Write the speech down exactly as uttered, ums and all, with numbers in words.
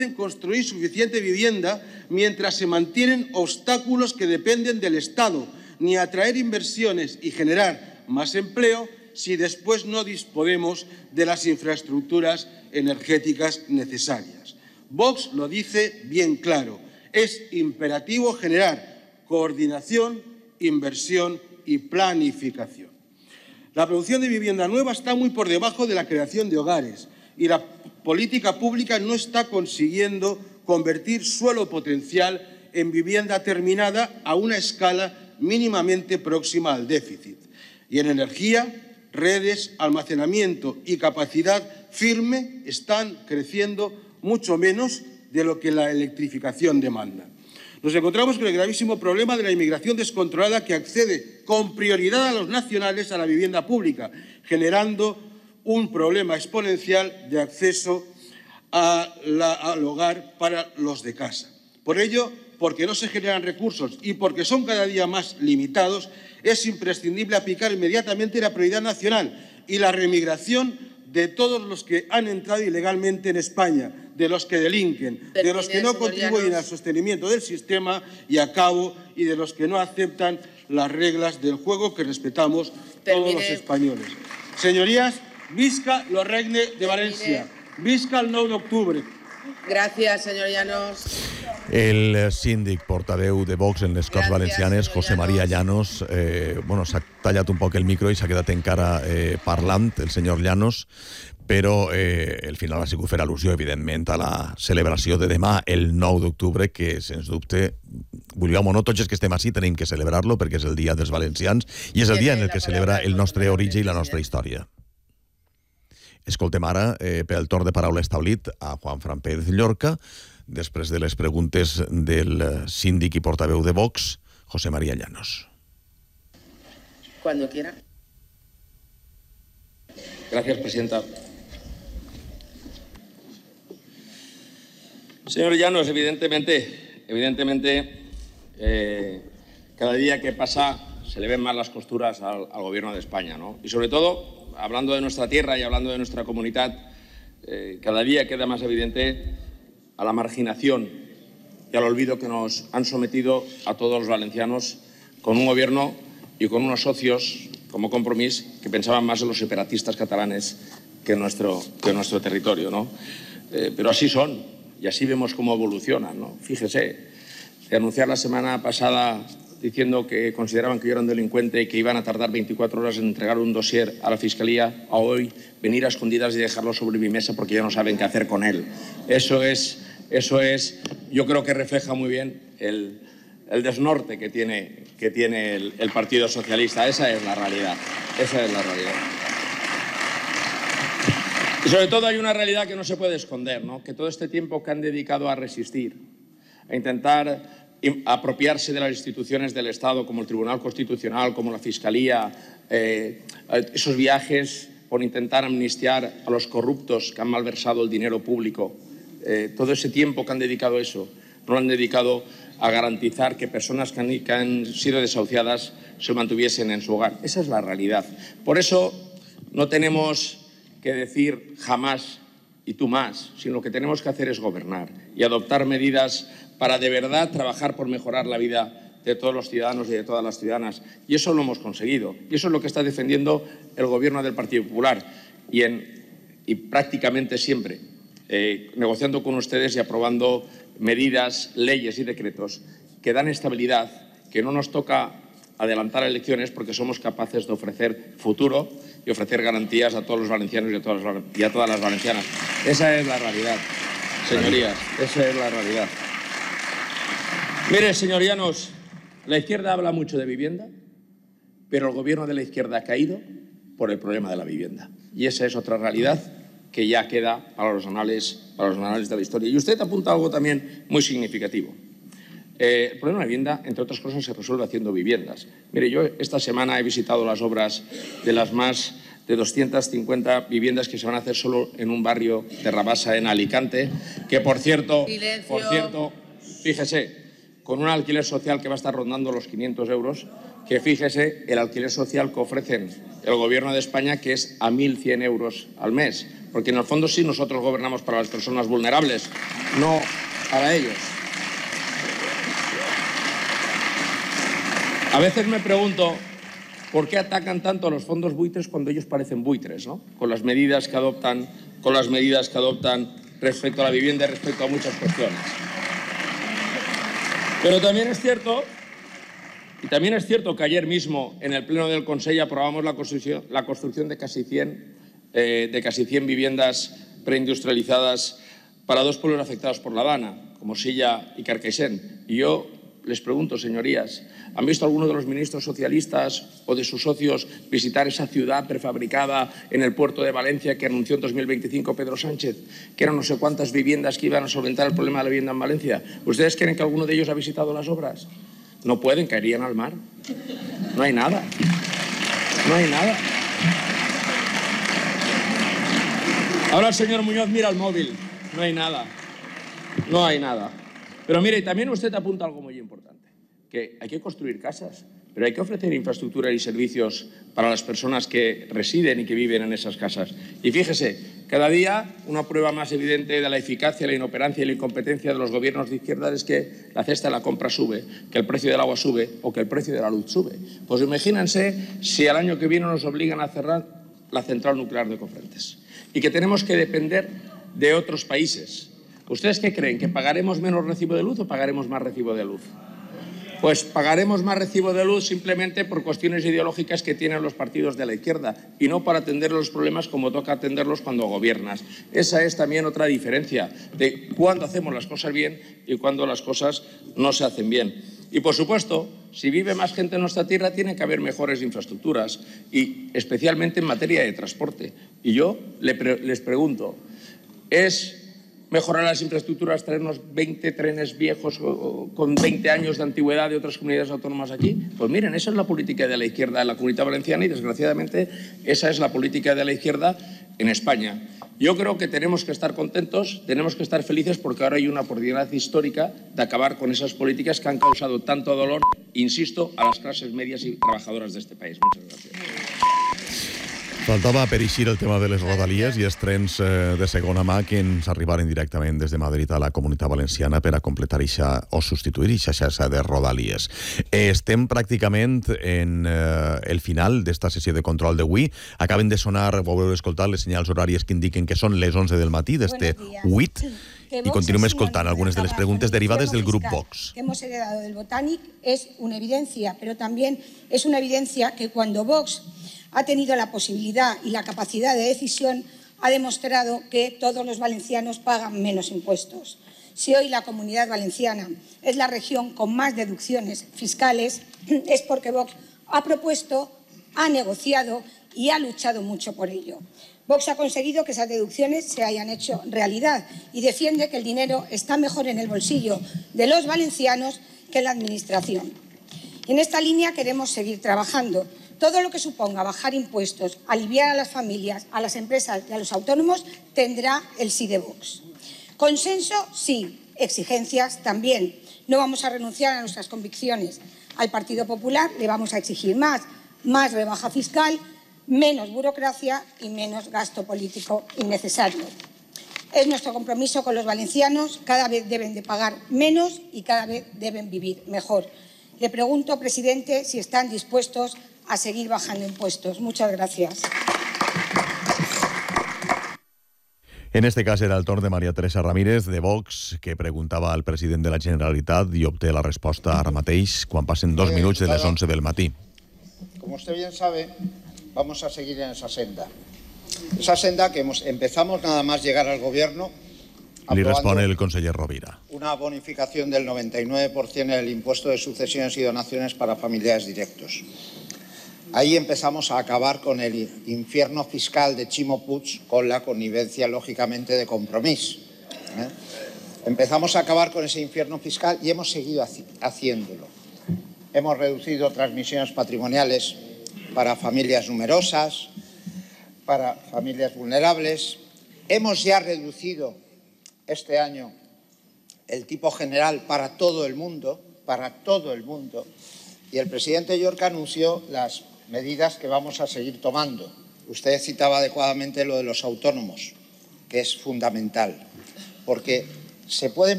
construir suficiente vivienda mientras se mantienen obstáculos que dependen del Estado, ni atraer inversiones y generar más empleo si después no disponemos de las infraestructuras energéticas necesarias. Vox lo dice bien claro, es imperativo generar coordinación, inversión y planificación. La producción de vivienda nueva está muy por debajo de la creación de hogares y la política pública no está consiguiendo convertir suelo potencial en vivienda terminada a una escala mínimamente próxima al déficit. Y en energía, redes, almacenamiento y capacidad firme están creciendo mucho menos de lo que la electrificación demanda. Nos encontramos con el gravísimo problema de la inmigración descontrolada que accede con prioridad a los nacionales a la vivienda pública, generando un problema exponencial de acceso a la, al hogar para los de casa. Por ello, porque no se generan recursos y porque son cada día más limitados, es imprescindible aplicar inmediatamente la prioridad nacional y la remigración de todos los que han entrado ilegalmente en España, de los que delinquen, de los que no contribuyen al sostenimiento del sistema y a cabo y de los que no aceptan las reglas del juego que respetamos todos los españoles. Señorías, visca lo regne de Valencia, visca el nou d'octubre. Gracias, señor Llanos. El síndic portaveu de Vox en les Corts Valencianes, José María Llanos, eh, bueno, s'ha tallat un poc el micro i s'ha quedat encara eh, parlant, el senyor Llanos, però eh, al final ha sigut fer al·lusió, evidentment, a la celebració de demà, el nou d'octubre, que, sens dubte, vulguem o no, tots els que estem així tenim que celebrar-lo perquè és el dia dels valencians i és el dia en el que celebra el nostre origen i la nostra història. Escoltem ara, eh, per el torn de paraula establit, a Juanfran Pérez Llorca, després de les preguntes del síndic i portaveu de Vox, José María Llanos. Cuando quiera. Gracias, presidenta. Señor Llanos, evidentemente, evidentemente eh, cada día que pasa se le ven más las costuras al, al Gobierno de España, ¿no? Y sobre todo, hablando de nuestra tierra y hablando de nuestra comunidad, eh, cada día queda más evidente a la marginación y al olvido que nos han sometido a todos los valencianos con un gobierno y con unos socios como Compromís que pensaban más en los separatistas catalanes que en nuestro, que en nuestro territorio, ¿no? Eh, pero así son y así vemos cómo evolucionan, ¿no? Fíjese, de anunciar la semana pasada diciendo que consideraban que yo era un delincuente y que iban a tardar veinticuatro horas en entregar un dossier a la Fiscalía, a hoy venir a escondidas y dejarlo sobre mi mesa porque ya no saben qué hacer con él. Eso es, eso es yo creo que refleja muy bien el, el desnorte que tiene, que tiene el, el Partido Socialista. Esa es la realidad. Esa es la realidad. Y sobre todo hay una realidad que no se puede esconder, ¿no? Que todo este tiempo que han dedicado a resistir, a intentar apropiarse de las instituciones del Estado, como el Tribunal Constitucional, como la Fiscalía, eh, esos viajes por intentar amnistiar a los corruptos que han malversado el dinero público, eh, todo ese tiempo que han dedicado a eso, no lo han dedicado a garantizar que personas que han, que han sido desahuciadas se mantuviesen en su hogar. Esa es la realidad. Por eso no tenemos que decir jamás y tú más, sino lo que tenemos que hacer es gobernar y adoptar medidas para de verdad trabajar por mejorar la vida de todos los ciudadanos y de todas las ciudadanas. Y eso lo hemos conseguido. Y eso es lo que está defendiendo el Gobierno del Partido Popular. Y, en, y prácticamente siempre, eh, negociando con ustedes y aprobando medidas, leyes y decretos que dan estabilidad, que no nos toca adelantar elecciones porque somos capaces de ofrecer futuro y ofrecer garantías a todos los valencianos y a todas las, y a todas las valencianas. Esa es la realidad, señorías. Esa es la realidad. Mire, señor Llanos, la izquierda habla mucho de vivienda, pero el gobierno de la izquierda ha caído por el problema de la vivienda. Y esa es otra realidad que ya queda para los anales, para los anales de la historia. Y usted apunta algo también muy significativo. Eh, el problema de la vivienda, entre otras cosas, se resuelve haciendo viviendas. Mire, yo esta semana he visitado las obras de las más de doscientas cincuenta viviendas que se van a hacer solo en un barrio de Rabasa, en Alicante, que por cierto, por cierto, fíjese, con un alquiler social que va a estar rondando los quinientos euros, que fíjese el alquiler social que ofrecen el Gobierno de España, que es a mil cien euros al mes. porque en el fondo sí nosotros gobernamos para las personas vulnerables, no para ellos. A veces me pregunto por qué atacan tanto a los fondos buitres cuando ellos parecen buitres, ¿no? Con las medidas que adoptan, con las medidas que adoptan respecto a la vivienda y respecto a muchas cuestiones. Pero también es cierto, y también es cierto que ayer mismo en el Pleno del Consejo aprobamos la construcción, la construcción de, casi cien, eh, de casi cien viviendas preindustrializadas para dos pueblos afectados por la Dana, como Silla y Carcaixent. Y yo les pregunto, señorías, ¿han visto alguno de los ministros socialistas o de sus socios visitar esa ciudad prefabricada en el puerto de Valencia que anunció en dos mil veinticinco Pedro Sánchez, que eran no sé cuántas viviendas que iban a solventar el problema de la vivienda en Valencia? ¿Ustedes creen que alguno de ellos ha visitado las obras? No pueden, caerían al mar. No hay nada. No hay nada. Ahora el señor Muñoz mira el móvil. No hay nada. No hay nada. Pero mire, también usted apunta algo muy importante, que hay que construir casas, pero hay que ofrecer infraestructura y servicios para las personas que residen y que viven en esas casas. Y fíjese, cada día una prueba más evidente de la eficacia, la inoperancia y la incompetencia de los gobiernos de izquierda es que la cesta de la compra sube, que el precio del agua sube o que el precio de la luz sube. Pues imagínense si al año que viene nos obligan a cerrar la central nuclear de Cofrentes y que tenemos que depender de otros países. ¿Ustedes qué creen? ¿Que pagaremos menos recibo de luz o pagaremos más recibo de luz? Pues pagaremos más recibo de luz simplemente por cuestiones ideológicas que tienen los partidos de la izquierda y no para atender los problemas como toca atenderlos cuando gobiernas. Esa es también otra diferencia de cuándo hacemos las cosas bien y cuándo las cosas no se hacen bien. Y, por supuesto, si vive más gente en nuestra tierra, tiene que haber mejores infraestructuras y especialmente en materia de transporte. Y yo le pre- les pregunto, ¿es mejorar las infraestructuras, traernos veinte trenes viejos con veinte años de antigüedad de otras comunidades autónomas aquí? Pues miren, esa es la política de la izquierda en la Comunidad Valenciana y, desgraciadamente, esa es la política de la izquierda en España. Yo creo que tenemos que estar contentos, tenemos que estar felices porque ahora hay una oportunidad histórica de acabar con esas políticas que han causado tanto dolor, insisto, a las clases medias y trabajadoras de este país. Muchas gracias. Faltava per eixir el tema de les rodalies i els trens eh, de segona mà que ens arribaren directament des de Madrid a la Comunitat Valenciana per a completar ixa, o substituir ixa xarxa de rodalies. Eh, estem pràcticament en eh, el final d'esta sessió de control d'avui. Acaben de sonar, ho haureu escoltat, les senyals horàries que indiquen que són les onze del matí d'este huit i continuem escoltant algunes de les preguntes derivades del grup Vox. Que hemos heredado del Botanic es una evidencia, pero también es una evidencia que cuando Vox ha tenido la posibilidad y la capacidad de decisión, ha demostrado que todos los valencianos pagan menos impuestos. Si hoy la Comunidad Valenciana es la región con más deducciones fiscales, es porque Vox ha propuesto, ha negociado y ha luchado mucho por ello. Vox ha conseguido que esas deducciones se hayan hecho realidad y defiende que el dinero está mejor en el bolsillo de los valencianos que en la Administración. En esta línea queremos seguir trabajando. Todo lo que suponga bajar impuestos, aliviar a las familias, a las empresas y a los autónomos tendrá el sí de Vox. Consenso, sí. Exigencias, también. No vamos a renunciar a nuestras convicciones. Al Partido Popular le vamos a exigir más, más rebaja fiscal, menos burocracia y menos gasto político innecesario. Es nuestro compromiso con los valencianos. Cada vez deben de pagar menos y cada vez deben vivir mejor. Le pregunto, presidente, si están dispuestos a seguir bajando impuestos. Muchas gracias. En este cas era el torn de María Teresa Ramírez, de Vox, que preguntava al president de la Generalitat i obté la resposta ara mateix, quan passen dos minuts de les onze del matí. Como usted bien sabe, vamos a seguir en esa senda. Esa senda que hemos, empezamos nada más llegar al gobierno. Li respon el conseller Rovira. Una bonificación del noventa y nueve por ciento en el impuesto de sucesiones y donaciones para familiares directos. Ahí empezamos a acabar con el infierno fiscal de Chimo Puig, con la connivencia, lógicamente, de Compromís. ¿eh? Empezamos a acabar con ese infierno fiscal y hemos seguido haci- haciéndolo. Hemos reducido transmisiones patrimoniales para familias numerosas, para familias vulnerables. Hemos ya reducido este año el tipo general para todo el mundo, para todo el mundo. Y el presidente Llorca anunció las medidas que vamos a seguir tomando. Usted citaba adecuadamente lo de los autónomos. que es fundamental, porque se pueden